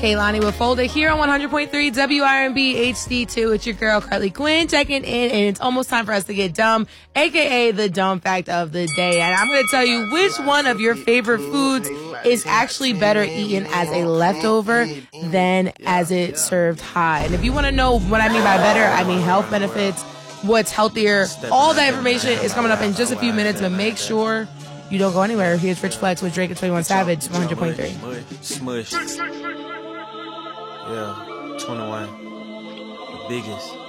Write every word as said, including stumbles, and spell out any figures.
Kaylani with Folder here on one hundred point three W R M B H D two. It's your girl, Carly Quinn, checking in, and it's almost time for us to get dumb, a k a the dumb fact of the day. And I'm going to tell you which one of your favorite foods is actually better eaten as a leftover than as it served hot. And if you want to know what I mean by better, I mean health benefits, what's healthier, all that information is coming up in just a few minutes, but make sure you don't go anywhere. Here's Rich Flex with Drake and twenty-one Savage, one hundred point three. Smush. Yeah, twenty-one. The biggest.